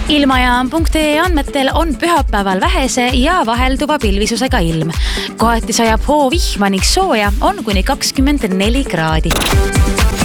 Ilmajaam.ee andmetel on pühapäeval vähese ja vahelduva pilvisusega ilm. Kohati sajab hoo vihma ning sooja on kuni 24 kraadi.